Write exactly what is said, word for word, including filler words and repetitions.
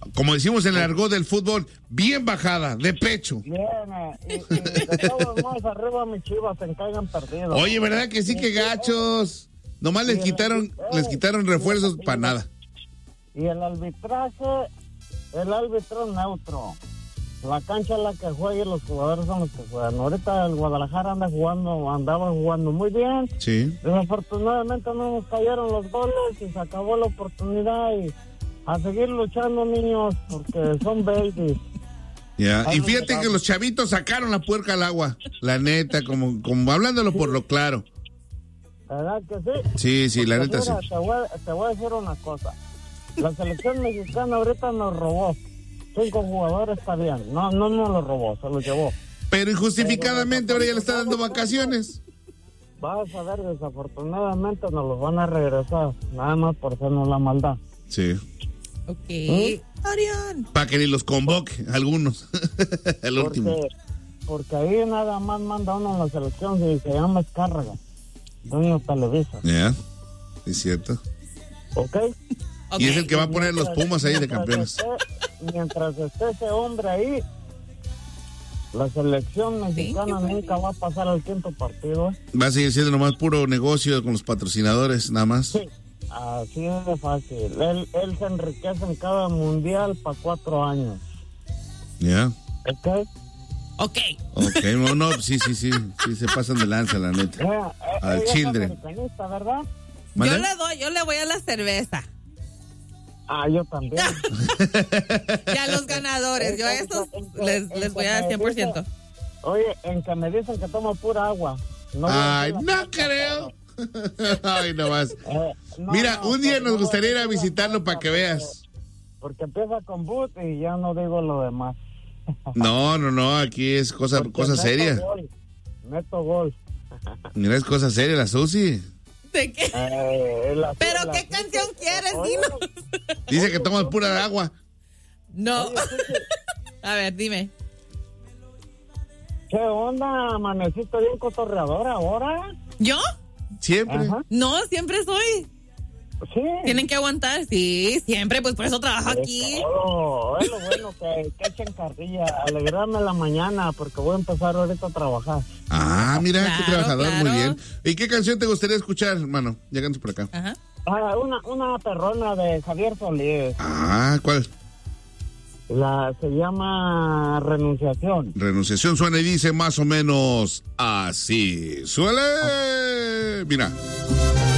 como decimos en el argot del fútbol, bien bajada, de pecho. Bien, y, y de todos modos arriba mis Chivas se caigan perdidos. Oye, ¿verdad que sí, que gachos? Nomás les quitaron, les quitaron refuerzos para nada. Y el arbitraje, el árbitro neutro. La cancha es la que juega y los jugadores son los que juegan. Ahorita el Guadalajara anda jugando, andaba jugando muy bien. Sí. Desafortunadamente no nos cayeron los goles y se acabó la oportunidad y a seguir luchando, niños, porque son babies. Ya, y fíjate que los chavitos sacaron la puerca al agua, la neta, como, como hablándolo por lo claro. ¿Verdad que sí? Sí, sí, la neta sí. Te voy, te voy a decir una cosa. La selección mexicana ahorita nos robó. Cinco jugadores está bien. No, no nos lo robó, se lo llevó. Pero injustificadamente ahora ya le está dando vacaciones. Vas a ver, desafortunadamente nos los van a regresar. Nada más por hacernos la maldad. Sí. Ok. ¿Eh? Arián. Para que ni los convoque, algunos. El porque, último. Porque ahí nada más manda uno en la selección y se llama Escárraga. Dueño Televisa. Ya, yeah, es cierto. ¿Ok? Y es el que va a poner los Pumas ahí de campeones. Esté, mientras esté ese hombre ahí, la selección mexicana ¿Sí? nunca va a pasar al quinto partido. Va a seguir siendo nomás puro negocio con los patrocinadores, nada más. Sí, así es de fácil. Él, él se enriquece en cada mundial para cuatro años. Ya. Yeah. ¿Ok? Ok. Ok, no, no, sí, sí, sí, sí, se pasan de lanza, la neta. Yeah, Al ella Children. Es americanista, ¿verdad? ¿Vale? Yo le doy, yo le voy a la cerveza. Ah, yo también. Y a los ganadores, yo a estos les, les voy a dar cien por ciento. Oye, en que me dicen que tomo pura agua. No Ay, no creo. Ay, no más. Eh, no, Mira, no, un día nos gustaría ir a visitarlo para que veas. Porque empieza con boot y ya no digo lo demás. No, no, no, aquí es cosa, cosa seria. Gol, neto gol. Mira, es cosa seria la Susi. ¿De qué? Eh, la, ¿Pero la, qué la, canción la, quieres, Dino? Dice que tomas pura agua. No. Oye, sí, sí. A ver, dime. ¿Qué onda? ¿Amaneciste bien cotorreadora ahora? ¿Yo? Siempre. Ajá. No, siempre soy. Sí. Tienen que aguantar, sí, siempre, pues por eso trabajo es aquí. Oh, es lo bueno que, que echen carrilla, alegrarme la mañana porque voy a empezar ahorita a trabajar. Ah, mira, claro, qué trabajador, claro. Muy bien. ¿Y qué canción te gustaría escuchar, hermano? Llegando por acá. Ajá. Ah, una, una perrona de Javier Solís. Ah, ¿cuál? La, se llama Renunciación. Renunciación suena y dice más o menos así. ¡Suele! Oh. Mira.